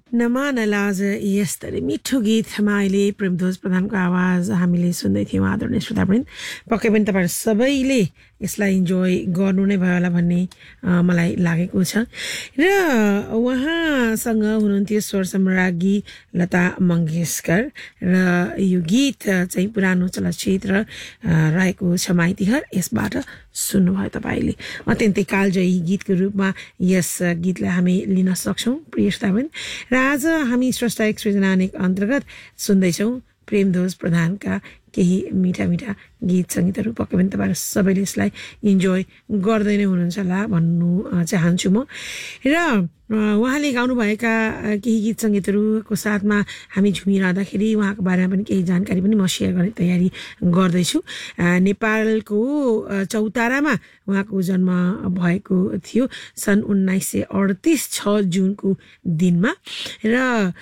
नमान लाज यस्तरी मिठो गीतमा अहिले प्रेमध्वज प्रधानको आवाज हामीले सुन्दै थियौँ। आदरणीय श्रोतावृन्द, पक्कै पनि तपाईहरु सबैले यसलाई इन्जोय गर्नु नै भयो होला भन्ने मलाई लागेको छ। र उहाँसँग हुनुहुन्थ्यो स्वर सम्राज्ञी लता मङ्गेशकर र यो गीत चाहिँ पुरानो चलचित्र रहेको छ माइती घर, यसबाट सुन्नुभयो तपाईले। अत्यन्तै कालजयी गीतको रूपमा यस गीतलाई हामी लिन सक्छौँ प्रिय श्रोतावृन्द। र आज हामी स्रष्टा एक सृजना अनेक अन्तर्गत सुन्दैछौँ प्रेमध्वज प्रधानका केही मिठा मिठा गीत सङ्गीतहरू। पक्कै पनि तपाईँहरू सबैले यसलाई इन्जोय गर्दै नै हुनुहुन्छ होला भन्नु चाहन्छु म। र उहाँले गाउनुभएका केही गीत सङ्गीतहरूको साथमा हामी झुमिरहँदाखेरि उहाँको बारेमा पनि केही जानकारी पनि म सेयर गर्ने तयारी गर्दैछु। नेपालको चौतारामा उहाँको जन्म भएको थियो सन् 1938 6 जुनको दिनमा। र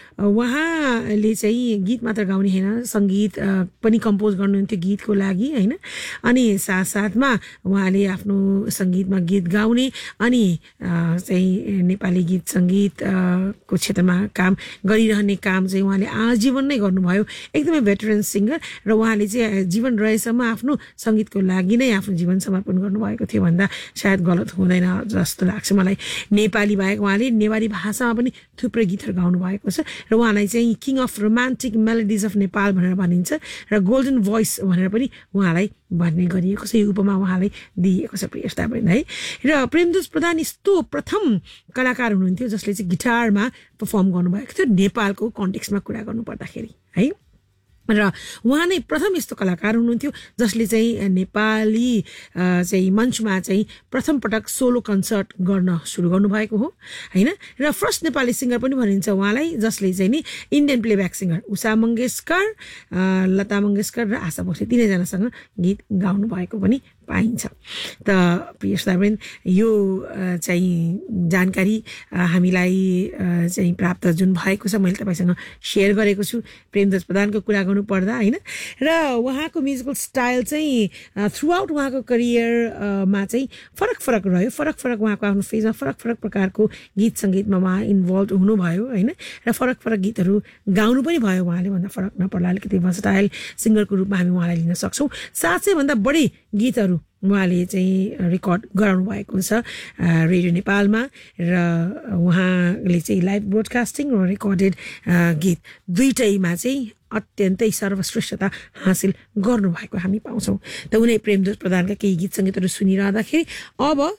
उहाँले चाहिँ गीत मात्र गाउने होइन, सङ्गीत पनि कम्पोज गर्नुहुन्थ्यो गीतको लागि होइन। अनि साथसाथमा उहाँले आफ्नो सङ्गीतमा गीत गाउने अनि चाहिँ नेपाली गीत सङ्गीत को क्षेत्रमा काम गरिरहने काम चाहिँ उहाँले आजीवन नै गर्नुभयो। एकदमै भेटरेन सिङ्गर र उहाँले चाहिँ जीवन रहेसम्म आफ्नो सङ्गीतको लागि नै आफ्नो जीवन समर्पण गर्नुभएको थियो भन्दा सायद गलत हुँदैन जस्तो लाग्छ मलाई। नेपाली बाहेक उहाँले नेवारी भाषामा पनि थुप्रै गीतहरू गाउनु भएको छ र उहाँलाई चाहिँ king of romantic melodies of Nepal भनेर भनिन्छ र गोल्डन भोइस भनेर पनि उहाँलाई भन्ने गरिएको छ। यो उपमा उहाँलाई दिइएको छ प्रिय श्रोतावृन्द है। र प्रेमध्वज प्रधान यस्तो प्रथम कलाकार हुनुहुन्थ्यो जसले चाहिँ गिटारमा पर्फर्म गर्नुभएको थियो नेपालको कन्टेक्स्टमा कुरा गर्नु पर्दाखेरि है। र उहाँ नै प्रथम यस्तो कलाकार हुनुहुन्थ्यो जसले चाहिँ नेपाली चाहिँ मञ्चमा चाहिँ प्रथम पटक सोलो कन्सर्ट गर्न सुरु गर्नुभएको हो होइन। र फर्स्ट नेपाली सिङ्गर पनि भनिन्छ उहाँलाई, जसले चाहिँ नि Indian playback singer Usha Mangeshkar, Lata Mangeshkar र आशा भोसले तिनैजनासँग गीत गाउनु भएको पनि पाइन्छ। त प्रिय श्रोतावृन्द, यो चाहिँ जानकारी हामीलाई चाहिँ प्राप्त जुन भएको छ मैले तपाईँसँग सेयर गरेको छु प्रेमध्वज प्रधानको कुरा गर्नु पर्दा होइन। र उहाँको म्युजिकल स्टाइल चाहिँ थ्रु आउट उहाँको करियरमा चाहिँ फरक फरक रह्यो। फरक फरक उहाँको आफ्नो फेजमा फरक फरक प्रकारको गीत सङ्गीतमा उहाँ इन्भल्भ हुनुभयो होइन। र फरक फरक गीतहरू गाउनु पनि भयो उहाँले, भन्दा फरक नपर्ला अलिकति भर्सटाइल सिङ्गरको रूपमा हामी उहाँलाई लिन सक्छौँ। 700 भन्दा बढी गीतहरू उहाँले चाहिँ रेकर्ड गराउनु भएको छ रेडियो नेपालमा। र उहाँले चाहिँ लाइभ ब्रोडकास्टिङ र रेकर्डेड गीत दुईटैमा चाहिँ अत्यन्तै सर्वश्रेष्ठता हासिल गर्नुभएको हामी पाउँछौँ। त उनी प्रेमध्वज प्रधानका केही गीत सङ्गीतहरू सुनिरहँदाखेरि अब